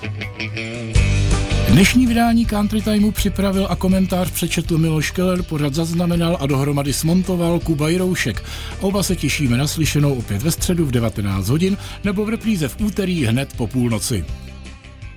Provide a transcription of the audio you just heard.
Dnešní vydání Country Timeu připravil a komentář přečetl Miloš Keller, pořad zaznamenal a dohromady smontoval Kuba Jiroušek. Oba se těšíme na slyšenou opět ve středu v 19 hodin nebo v repríze v úterý hned po půlnoci.